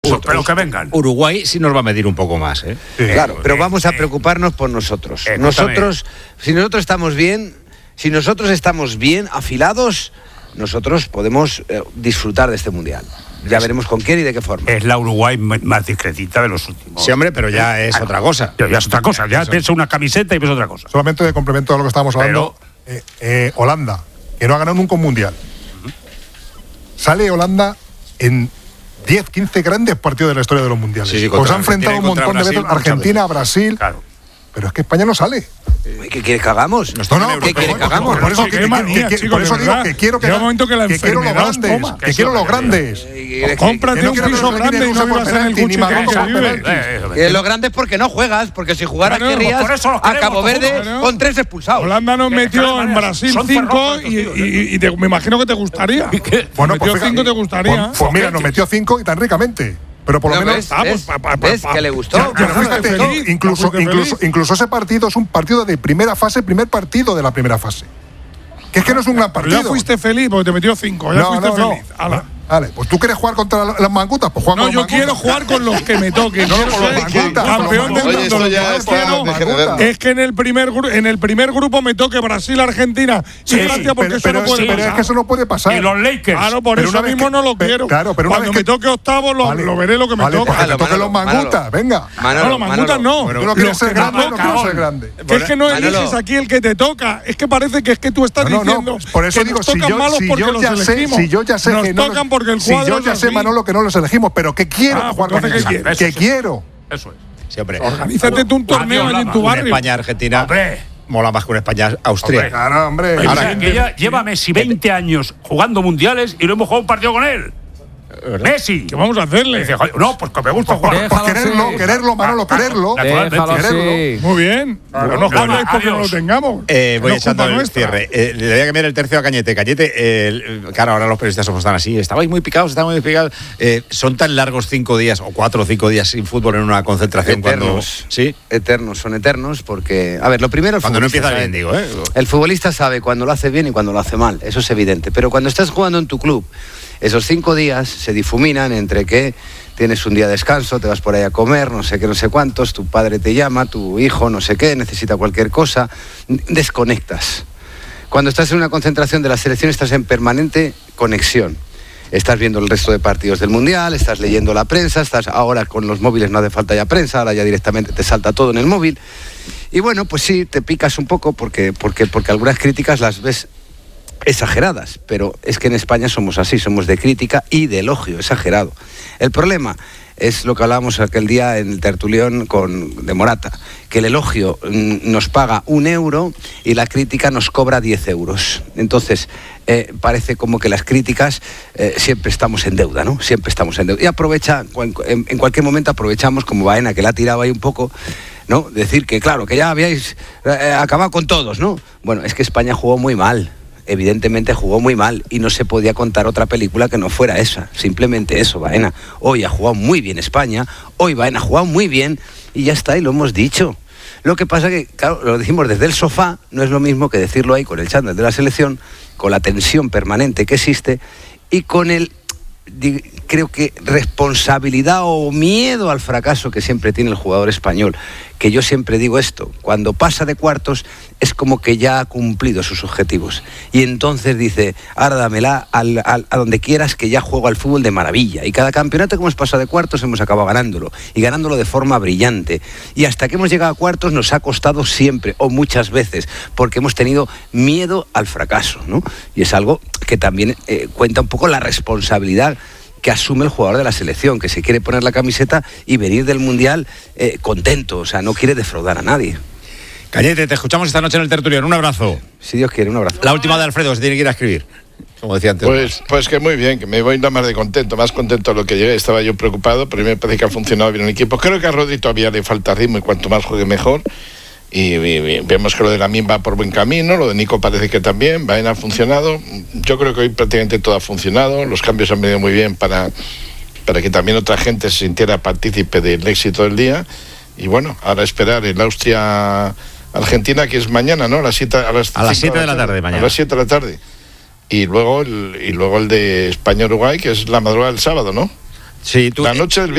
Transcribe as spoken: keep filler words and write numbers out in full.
Ur- pero que vengan. Uruguay sí nos va a medir un poco más, ¿eh? Sí, claro, pero vamos a preocuparnos por nosotros. Eh, Nosotros, si nosotros estamos bien, si nosotros estamos bien afilados, nosotros podemos eh, disfrutar de este mundial. Ya veremos con quién y de qué forma. Es la Uruguay m- más discretita de los últimos. Sí, hombre, pero ya es Ah, otra cosa. Ya, ya es otra cosa. Ya ves una camiseta y ves otra cosa. Solamente de complemento a lo que estábamos hablando, eh, eh, Holanda, que no ha ganado nunca un mundial. Sale Holanda en diez, quince grandes partidos de la historia de los mundiales. Sí, sí, pues contra ha enfrentado un Argentina y montón contra de veces Brasil, muchas Argentina, Brasil. Claro. Pero es que España no sale. ¿Qué quieres que hagamos? Nos No, tocan no, ¿qué europeos. quiere que hagamos? Por eso, Qué que, que- manía, que- chicos, por de eso digo verdad. que quiero que, Llega un momento que la que quiero los enfermedad os grandes, toma. que quiero los grandes. Eh, Cómprate que no un quiero piso que los grande y niños no usen por vivas en el penalti, coche ni que Marruecos se por vive. penalti. Eh, eso, Que lo grande es porque no juegas, porque si jugaras Claro, querrías por eso los a queremos, Cabo Verde claro. con tres expulsados. Holanda nos Que- metió que en además Brasil son cinco cerrojos y, estos tíos, y- y te- me imagino que te gustaría. Bueno, metió pues, cinco te gustaría. Pues, pues mira, nos metió cinco y tan ricamente. Pero por lo ¿No menos. ves? Ah, pues, ¿Ves? pa- pa- pa- ¿Ves pa- que le gustó? Ya, Pero ya fuiste fíjate, feliz, ya incluso, fuiste incluso, feliz. incluso ese partido es un partido de primera fase, primer partido de la primera fase. Que es que no es un gran Pero partido. ya fuiste feliz porque te metió cinco. Ya No, fuiste no, no. feliz. Ala. Vale, pues tú quieres jugar contra la- las mangutas, pues juega No, con yo los quiero mangutas. jugar con los que me toquen. No, Quiero con los ser mangutas, con campeón los del mangutas. mundo. Oye, esto Lo que ya no está quiero degenerando. es que en el primer gru- en el primer grupo me toque Brasil, Argentina y Sí, Francia porque Pero, eso pero- no puede pero es pasar. que eso no puede pasar. Y los Lakers. Claro, por Pero eso una vez mismo que- no lo pe- quiero. claro, pero una Cuando vez me que- toque octavo lo, Vale. lo veré lo que me Vale, toca. pues que te Manolo, toquen los Manolo, mangutas, venga. Manolo, no, los mangutas Manolo. no. Tú no quieres Los ser que grande, me no quieres tocan. ser grande. Que es que no Manolo. eliges aquí el que te toca. Es que parece que es que tú estás No, no, diciendo no, por eso que digo, nos si tocan yo, malos si porque yo los ya sé, elegimos. si yo ya sé nos que no tocan los- porque el si cuadro yo ya es sé, así. Manolo, que no los elegimos, pero que quiero Ah, jugar pues con entonces, ellos. ¿qué quieres? Que Eso quiero. Eso es. Siempre. Organízate tú un torneo Adiós, allí en tu Lama. barrio. España-Argentina Hombre. mola más que una España-Austria. Hombre. Claro, hombre. Pero Ahora- es que ya lleva Messi veinte años jugando mundiales y no hemos jugado un partido con él. Messi. ¿Qué vamos a hacerle? Dice, "Joder, no, pues que me gusta jugar. Pues quererlo, quererlo, Manolo, quererlo. Naturalmente. Déjalo quererlo. así. Muy bien. Pero no Lama, jugáis porque no lo adiós. tengamos. Eh, voy No es echando culpa el nuestra. cierre. Eh, le voy a cambiar el tercio a Cañete. Cañete, eh, el- claro, ahora los periodistas somos tan así. Estabais muy picados, estabais muy picados. Eh, son tan largos cinco días o cuatro o cinco días sin fútbol en una concentración cuando. Eternos. Sí. Eternos, son eternos porque, a ver, lo primero el Cuando no futbolista empieza bien, sabe- digo, ¿eh? El futbolista sabe cuando lo hace bien y cuando lo hace mal, eso es evidente. Pero cuando estás jugando en tu club, esos cinco días se difuminan entre que tienes un día de descanso, te vas por ahí a comer, no sé qué, no sé cuántos, tu padre te llama, tu hijo, no sé qué, necesita cualquier cosa, desconectas. Cuando estás en una concentración de la selección estás en permanente conexión. Estás viendo el resto de partidos del Mundial, estás leyendo la prensa, estás ahora con los móviles no hace falta ya prensa, ahora ya directamente te salta todo en el móvil. Y bueno, pues sí, te picas un poco porque, porque, porque algunas críticas las ves exageradas, pero es que en España somos así, somos de crítica y de elogio exagerado. El problema es lo que hablábamos aquel día en el tertulión con, de Morata, que el elogio mm, nos paga un euro y la crítica nos cobra diez euros. Entonces, eh, parece como que las críticas eh, siempre estamos en deuda, ¿no? Siempre estamos en deuda. Y aprovecha, en, en cualquier momento aprovechamos, como Baena, que la ha tirado ahí un poco, ¿no? Decir que, claro, que ya habíais eh, acabado con todos, ¿no? Bueno, es que España jugó muy mal. Evidentemente jugó muy mal y no se podía contar otra película que no fuera esa, simplemente eso, Baena. Hoy ha jugado muy bien España, hoy Baena ha jugado muy bien y ya está, y lo hemos dicho. Lo que pasa que, claro, lo decimos desde el sofá, no es lo mismo que decirlo ahí con el chándal de la selección, con la tensión permanente que existe y con el, di- creo que, responsabilidad o miedo al fracaso que siempre tiene el jugador español. Que yo siempre digo esto, cuando pasa de cuartos es como que ya ha cumplido sus objetivos. Y entonces dice, ahora dámela al, al, a donde quieras que ya juego al fútbol de maravilla. Y cada campeonato que hemos pasado de cuartos hemos acabado ganándolo. Y ganándolo de forma brillante. Y hasta que hemos llegado a cuartos nos ha costado siempre, o muchas veces, porque hemos tenido miedo al fracaso, ¿no? Y es algo que también eh, cuenta un poco la responsabilidad que asume el jugador de la selección, que se quiere poner la camiseta y venir del Mundial eh, contento, o sea, no quiere defraudar a nadie. Cañete, te escuchamos esta noche en el tertulión. Un abrazo. Si Dios quiere, un abrazo. La última de Alfredo, se tiene que ir a escribir. Como decía antes. Pues, pues que muy bien, que me voy nada más de contento, más contento de lo que llegué. Estaba yo preocupado, pero me parece que ha funcionado bien el equipo. Creo que a Rodri todavía le falta ritmo y cuanto más juegue mejor. Y, y, y vemos que lo de Lamine va por buen camino, lo de Nico parece que también, Baena ha funcionado. Yo creo que hoy prácticamente todo ha funcionado, los cambios han venido muy bien para, para que también otra gente se sintiera partícipe del éxito del día. Y bueno, ahora esperar el Austria-Argentina, que es mañana, ¿no? A las siete, a las A las cinco siete de la tarde mañana. A las siete de la tarde. Y luego el, y luego el de España-Uruguay, que es la madrugada del sábado, ¿no? Sí, tú, La noche del